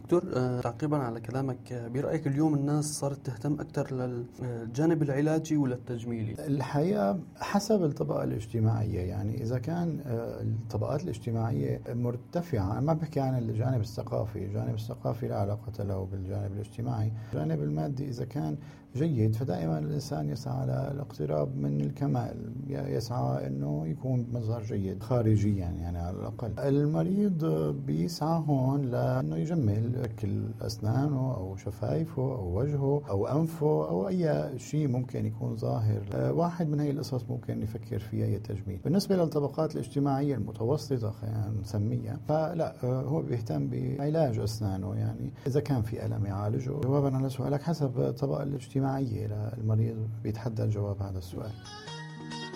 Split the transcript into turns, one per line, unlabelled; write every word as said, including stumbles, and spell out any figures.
دكتور، تعقيبا على كلامك، برأيك اليوم الناس صارت تهتم أكثر للجانب العلاجي ولا التجميلي؟
الحقيقة حسب الطبقة الاجتماعية. يعني إذا كان الطبقات الاجتماعية مرتفعة، أنا ما بحكي عن الجانب الثقافي، الجانب الثقافي لا علاقة له بالجانب الاجتماعي. الجانب المادي إذا كان جيد فدائما الإنسان يسعى للاقتراب من الكمال، يسعى أنه يكون مظهر جيد خارجيا يعني على الأقل. المريض بيسعى هون لأنه يجمل شكل أسنانه أو شفايفه أو وجهه أو أنفه أو أي شيء ممكن يكون ظاهر. واحد من هاي القصص ممكن يفكر فيها هي التجميل. بالنسبة للطبقات الاجتماعية المتوسطة خلينا نسميها، فلا، هو بيهتم بعلاج أسنانه، يعني إذا كان في ألم يعالجه. جوابا على سؤالك، حسب الطبقة الاجتماعية للمريض بيتحدد جواب هذا السؤال.